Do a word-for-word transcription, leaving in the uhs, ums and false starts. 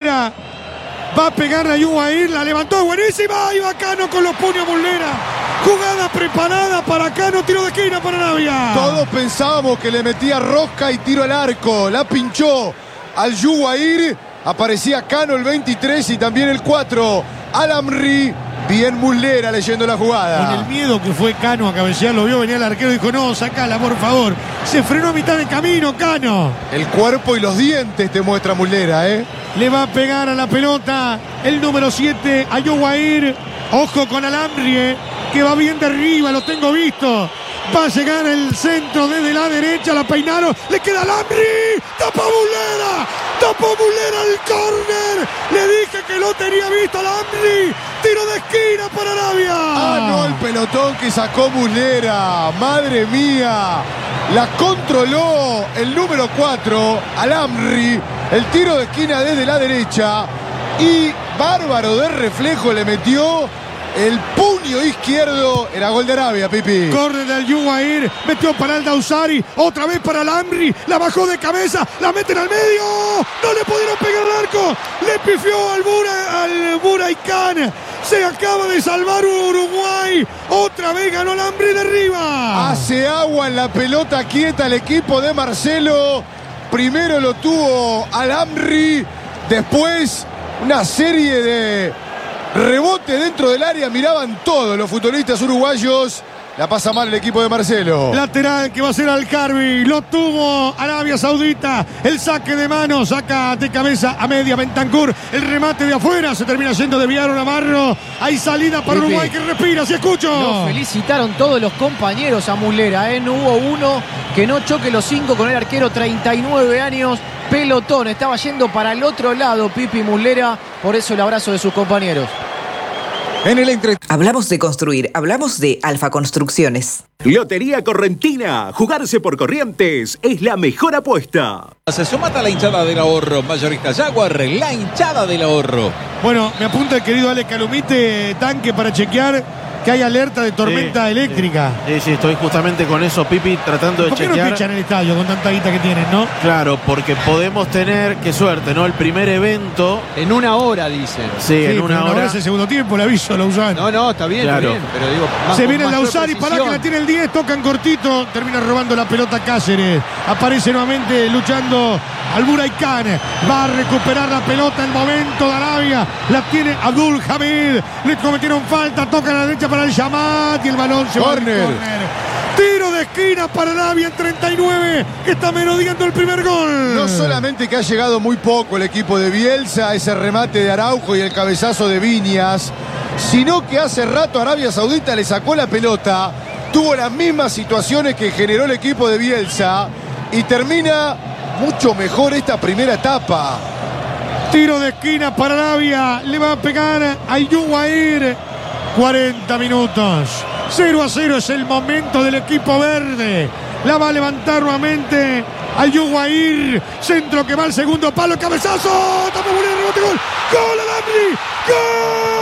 Muslera. Va a pegarle a Yuguair, la levantó, buenísima. Y va Cano con los puños Muslera. Jugada preparada para Cano, tiro de esquina para Arabia. Todos pensábamos que le metía rosca y tiro al arco. La pinchó al Yuguair. Aparecía Cano el veintitrés y también el cuatro. Al-Amri. Bien Muslera leyendo la jugada. Con el miedo que fue Cano a cabecear, lo vio venía el arquero y dijo, no, sacala, por favor. Se frenó a mitad de camino, Cano. El cuerpo y los dientes te muestra Muslera, ¿eh? Le va a pegar a la pelota el número siete a Yuguair. Ojo con Al-Amri, eh, que va bien de arriba, lo tengo visto. Va a llegar el centro desde la derecha, la peinaron, le queda Al-Amri. ¡Tapa Muslera! ¡Tapa Muslera el córner! Le dije que lo tenía visto Al-Amri. Tiro de esquina para Arabia. Ah, no, el pelotón que sacó Muslera. Madre mía. La controló el número cuatro, Al-Amri. El tiro de esquina desde la derecha. Y bárbaro de reflejo le metió el puño izquierdo. Era gol de Arabia, Pipi. Corre del Yuguair. Metió para el Dausari. Otra vez para Al-Amri. La bajó de cabeza. La meten al medio. No le pudieron pegar al arco. Le pifió al Bura, al Buraycán. Se acaba de salvar Uruguay. Otra vez ganó Al-Amri de arriba. Hace agua en la pelota quieta el equipo de Marcelo. Primero lo tuvo Al-Amri. Después una serie de rebote dentro del área, miraban todos los futbolistas uruguayos. La pasa mal el equipo de Marcelo. Lateral que va a ser Al-Karbi. Lo tuvo Arabia Saudita. El saque de mano. Saca de cabeza a media Bentancur. El remate de afuera. Se termina yendo de Villar Navarro. Hay salida para Pipi. Uruguay que respira. Si escucho. Lo felicitaron todos los compañeros a Muslera, ¿eh? No hubo uno que no choque los cinco con el arquero, treinta y nueve años. Pelotón. Estaba yendo para el otro lado Pipi Muslera. Por eso el abrazo de sus compañeros. En el entre... Hablamos de construir, hablamos de Alfa Construcciones. Lotería Correntina. Jugarse por Corrientes es la mejor apuesta. Se sumata la hinchada del ahorro. Mayorista Jaguar, la hinchada del ahorro. Bueno, me apunta el querido Ale Calumite, tanque para chequear que hay alerta de tormenta sí, eléctrica. Sí, sí, estoy justamente con eso, Pipi, tratando de ¿Por qué chequear. no te echan el estadio con tanta guita que tienen, no? Claro, porque podemos tener, qué suerte, ¿no? El primer evento. En una hora, dicen. Sí, Sí, en una hora. es el segundo tiempo, le aviso a Lausani. No, no, está bien, Claro. está bien. Pero digo, más, Se con viene el mayor Lausani, para precisión. que la tiene el diez, tocan cortito, termina robando la pelota Cáceres. Aparece nuevamente luchando al Buraycán. Va a recuperar la pelota en momento de Arabia. La tiene Abdul Hamid. Le cometieron falta, toca a la derecha para el Yamat y el balón se va al Córner. córner. Tiro de esquina para Arabia en treinta y nueve, que está merodeando el primer gol. No solamente que ha llegado muy poco el equipo de Bielsa, ese remate de Araujo y el cabezazo de Viñas, sino que hace rato Arabia Saudita le sacó la pelota, tuvo las mismas situaciones que generó el equipo de Bielsa y termina mucho mejor esta primera etapa. Tiro de esquina para Arabia. Le va a pegar a Yuguair. cuarenta minutos. cero a cero es el momento del equipo verde. La va a levantar nuevamente a Yuguair. Centro que va al segundo palo. Cabezazo. Tapa Muslera, rebote, gol. Gol Al-Amri. Gol.